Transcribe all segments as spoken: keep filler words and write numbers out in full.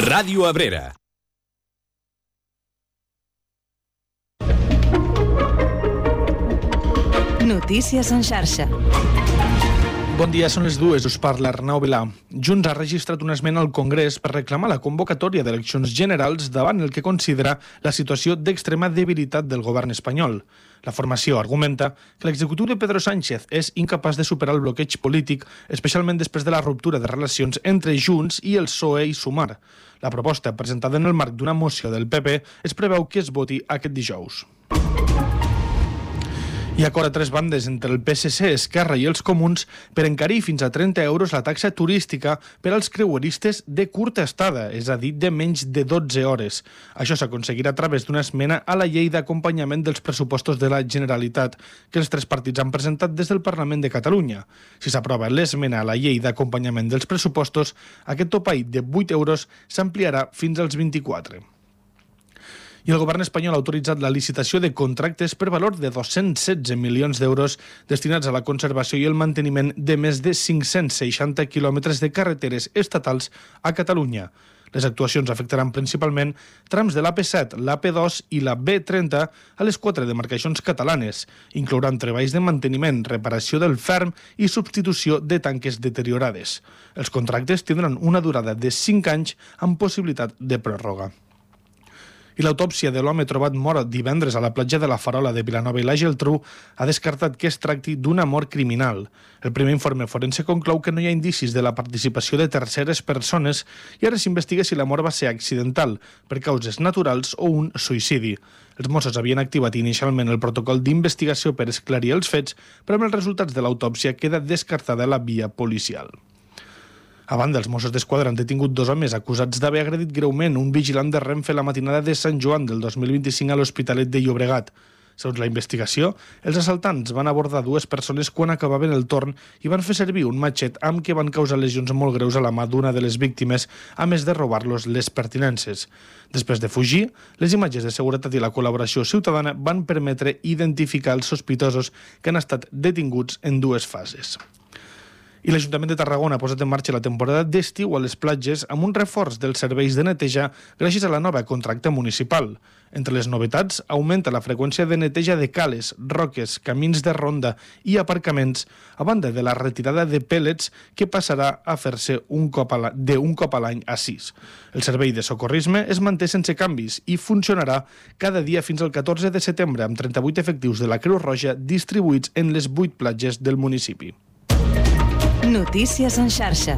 Ràdio Abrera. Notícies en xarxa. Bon dia, són les dues, us parla Arnau Vilà. Junts ha registrat una esmena al Congrés per reclamar la convocatòria d'eleccions generals davant el que considera la situació d'extrema debilitat del govern espanyol. La formació argumenta que l'executiu de Pedro Sánchez és incapaç de superar el bloqueig polític, especialment després de la ruptura de relacions entre Junts i el P S O E i Sumar. La proposta, presentada en el marc d'una moció del P P, es preveu que es voti aquest dijous. Hi ha acord a tres bandes entre el P S C, Esquerra i els Comuns per encarir fins a trenta euros la taxa turística per als creueristes de curta estada, és a dir, de menys de dotze hores. Això s'aconseguirà a través d'una esmena a la llei d'acompanyament dels pressupostos de la Generalitat que els tres partits han presentat des del Parlament de Catalunya. Si s'aprova l'esmena a la llei d'acompanyament dels pressupostos, aquest topall de vuit euros s'ampliarà fins als vint-i-quatre. I el govern espanyol ha autoritzat la licitació de contractes per valor de dos-cents setze milions d'euros destinats a la conservació i el manteniment de més de cinc-cents seixanta quilòmetres de carreteres estatals a Catalunya. Les actuacions afectaran principalment trams de l'A P set, l'A P dos i la B trenta a les quatre demarcacions catalanes. Inclouran treballs de manteniment, reparació del ferm i substitució de tanques deteriorades. Els contractes tindran una durada de cinc anys amb possibilitat de pròrroga. I l'autòpsia de l'home trobat mort divendres a la platja de la Farola de Vilanova i la Geltrú ha descartat que es tracti d'una mort criminal. El primer informe forense conclou que no hi ha indicis de la participació de terceres persones i ara s'investiga si la mort va ser accidental, per causes naturals o un suïcidi. Els Mossos havien activat inicialment el protocol d'investigació per esclarir els fets, però amb els resultats de l'autòpsia queda descartada la via policial. A banda, els Mossos d'Esquadra han detingut dos homes acusats d'haver agredit greument un vigilant de Renfe la matinada de Sant Joan del dos mil vint-i-cinc a l'Hospitalet de Llobregat. Segons la investigació, els assaltants van abordar dues persones quan acabaven el torn i van fer servir un matxet amb què van causar lesions molt greus a la mà d'una de les víctimes, a més de robar-los les pertinences. Després de fugir, les imatges de seguretat i la col·laboració ciutadana van permetre identificar els sospitosos que han estat detinguts en dues fases. I l'Ajuntament de Tarragona ha posat en marxa la temporada d'estiu a les platges amb un reforç dels serveis de neteja gràcies a la nova contracta municipal. Entre les novetats, augmenta la freqüència de neteja de cales, roques, camins de ronda i aparcaments, a banda de la retirada de pèl·lets que passarà a fer-se un cop a la, de un cop a l'any a sis. El servei de socorrisme es manté sense canvis i funcionarà cada dia fins al catorze de setembre amb trenta-vuit efectius de la Creu Roja distribuïts en les vuit platges del municipi. Notícies en xarxa.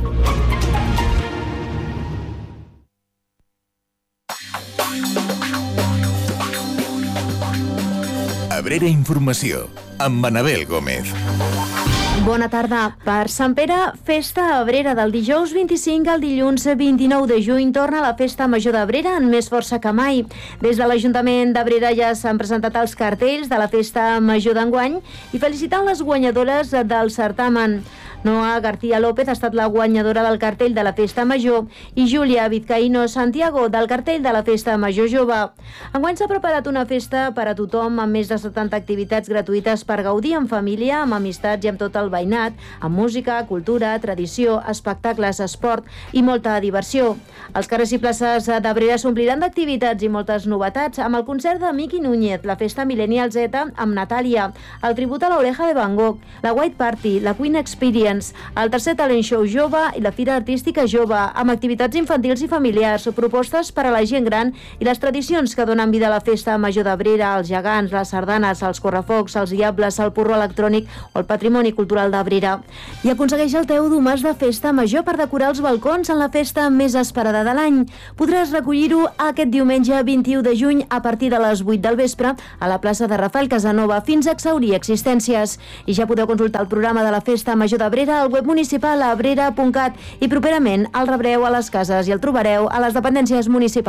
Abrera Informació, amb Manabel Gómez. Bona tarda. Per Sant Pere, festa a Abrera del dijous vint-i-cinc al dilluns vint-i-nou de juny torna la Festa Major d'Abrera amb més força que mai. Des de l'Ajuntament d'Abrera ja s'han presentat els cartells de la Festa Major d'enguany i felicitant les guanyadores del certamen. Noa García López ha estat la guanyadora del cartell de la Festa Major i Júlia Vizcaíno Santiago del cartell de la Festa Major Jove. Enguany s'ha preparat una festa per a tothom amb més de setanta activitats gratuïtes per gaudir en família, amb amistats i amb tot el veïnat, amb música, cultura, tradició, espectacles, esport i molta diversió. Els carrers i places d'Abrera s'ompliran d'activitats i moltes novetats amb el concert de Miki Núñez, la Festa Millennial Z amb Natàlia, el tribut a l'Oreja de Van Gogh, la White Party, la Queen Experience, el tercer talent show jove i la Fira Artística Jove, amb activitats infantils i familiars, propostes per a la gent gran i les tradicions que donen vida a la Festa Major d'Abrera, els gegants, les sardanes, els correfocs, els diables, el porró electrònic o el patrimoni cultural d'Abrera. I aconsegueix el teu domàs de Festa Major per decorar els balcons en la festa més esperada de l'any. Podràs recollir-ho aquest diumenge vint-i-u de juny a partir de les vuit del vespre a la plaça de Rafael Casanova fins a exhaurir existències. I ja podeu consultar el programa de la Festa Major d'Abrera al web municipal abrera punt cat i properament el rebreu a les cases i el trobareu a les dependències municipals.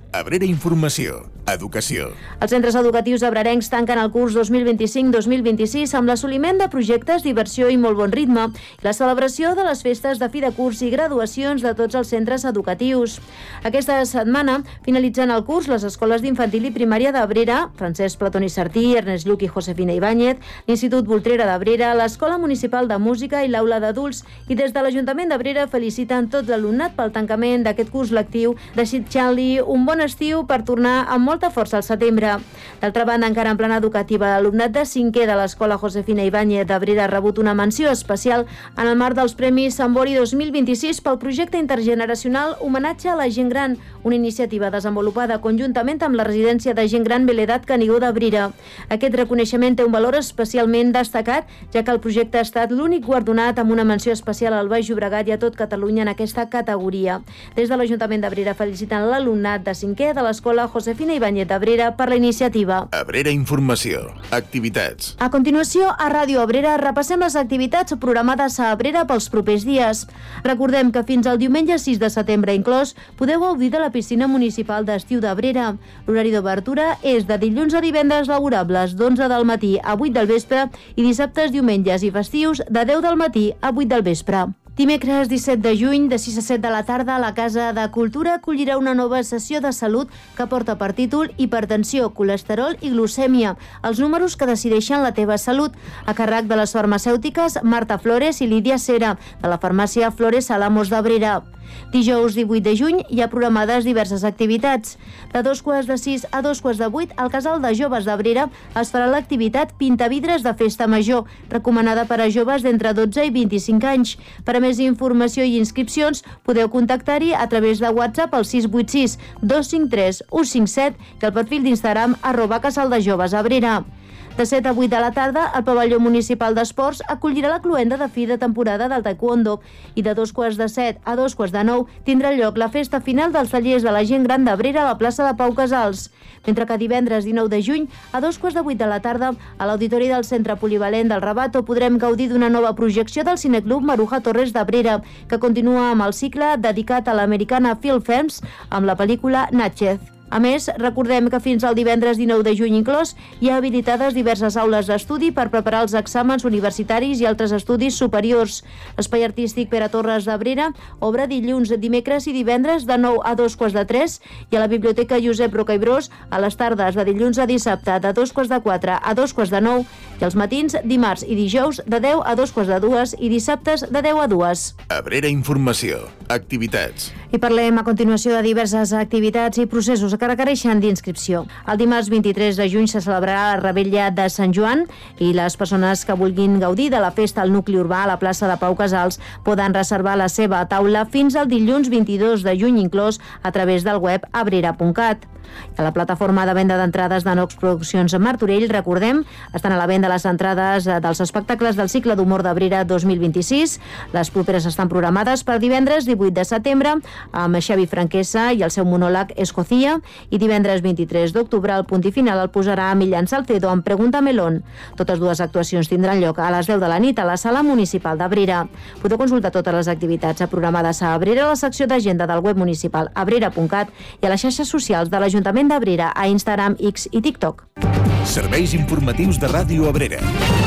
Abrera Informació, Educació. Els centres educatius abrerencs tanquen el curs dos mil vint-i-cinc dos mil vint-i-sis amb l'assoliment de projectes, diversió i molt bon ritme i la celebració de les festes de fi de curs i graduacions de tots els centres educatius. Aquesta setmana finalitzen el curs les escoles d'infantil i primària d'Abrera, Francesc Platón i Sartí, Ernest Lluch i Josefina Ibáñez, l'Institut Voltrera d'Abrera, l'Escola Municipal de Música i l'Aula d'Adults, i des de l'Ajuntament d'Abrera feliciten tot l'alumnat pel tancament d'aquest curs lectiu, desitjant-li un bon estiu per tornar amb molta força al setembre. D'altra banda, encara en plana educativa, l'alumnat de cinquè de l'Escola Josefina Ibáñez d'Abrera ha rebut una menció especial en el marc dels Premis Sambori dos mil vint-i-sis pel projecte intergeneracional Homenatge a la gent gran, una iniciativa desenvolupada conjuntament amb la residència de gent gran Beledat Canigó d'Abrera. Aquest reconeixement té un valor especialment destacat, ja que el projecte ha estat l'únic guardonat amb una menció especial al Baix Llobregat i a tot Catalunya en aquesta categoria. Des de l'Ajuntament d'Abrera feliciten l'alumnat de cinquè de l'Escola Josefina Ibáñez d'Abrera per la iniciativa. Abrera Informació, activitats. A continuació, a Ràdio Abrera repassem les activitats programades a Abrera pels propers dies. Recordem que fins al diumenge sis de setembre inclòs podeu gaudir de la piscina municipal d'estiu d'Abrera. L'horari d'obertura és de dilluns a divendres laborables d'onze del matí a vuit del vespre i dissabtes, diumenges i festius de deu del matí a vuit del vespre. Dimecres disset de juny, de sis a set de la tarda, la Casa de Cultura acollirà una nova sessió de salut que porta per títol Hipertensió, colesterol i glucèmia, els números que decideixen la teva salut, a càrrec de les farmacèutiques Marta Flores i Lídia Cera, de la farmàcia Flores Alamos d'Abrera. Dijous divuit de juny hi ha programades diverses activitats. De dos quarts de sis a dos quarts de vuit, al Casal de Joves d'Abrera es farà l'activitat Pintavidres de Festa Major, recomanada per a joves d'entre dotze i vint-i-cinc anys. Per a més informació i inscripcions, podeu contactar-hi a través de WhatsApp al sis vuit sis dos cinc tres u cinc set i al perfil d'Instagram arroba Casal de Joves Abrera. De set a vuit de la tarda, el pavelló municipal d'esports acollirà la cloenda de fi de temporada del taekwondo i de dos quarts de set a dos quarts de nou tindrà lloc la festa final dels tallers de la gent gran d'Abrera a la plaça de Pau Casals. Mentre que divendres dinou de juny, a dos quarts de vuit de la tarda, a l'auditori del Centre Polivalent del Rabato podrem gaudir d'una nova projecció del Cineclub Maruja Torres d'Abrera, que continua amb el cicle dedicat a l'americana Film Films amb la pel·lícula Natchez. A més, recordem que fins al divendres dinou de juny inclòs hi ha habilitades diverses aules d'estudi per preparar els exàmens universitaris i altres estudis superiors. L'Espai Artístic Pere Torres d'Abrera obre dilluns, dimecres i divendres de nou a dos quarts de tres i a la Biblioteca Josep Roca i Bros a les tardes de dilluns a dissabte de dos quarts de quatre a dos quarts de nou i els matins dimarts i dijous de deu a dos quarts de dues i dissabtes de deu a dues. Abrera Informació, activitats. I parlem a continuació de diverses activitats i processos que requereixen d'inscripció. El dimarts vint-i-tres de juny se celebrarà la Revetlla de Sant Joan i les persones que vulguin gaudir de la festa al nucli urbà a la plaça de Pau Casals poden reservar la seva taula fins al dilluns vint-i-dos de juny inclòs a través del web abrera punt cat. A la plataforma de venda d'entrades de Nox Produccions a Martorell, recordem, estan a la venda les entrades dels espectacles del cicle d'humor d'Abrera dos mil vint-i-sis. Les properes estan programades per divendres divuit de setembre amb Xavi Franquesa i el seu monòleg Escocía i divendres vint-i-tres d'octubre el punt i final el posarà Millán Salcedo amb Pregunta Melón. Totes dues actuacions tindran lloc a les deu de la nit a la Sala Municipal d'Abrera. Podeu consultar totes les activitats programades a Abrera a la secció d'agenda del web municipal abrera punt cat i a les xarxes socials de l'Ajuntament d'Abrera a Instagram, X i TikTok. Serveis informatius de Ràdio Abrera.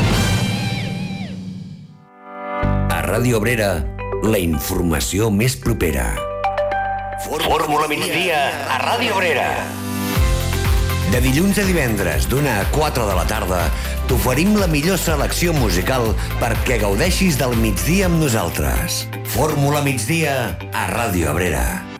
A Ràdio Abrera, la informació més propera. Fórmula migdia a Ràdio Abrera. De dilluns a divendres, d'una a quatre de la tarda, t'oferim la millor selecció musical perquè gaudeixis del migdia amb nosaltres. Fórmula migdia a Ràdio Abrera.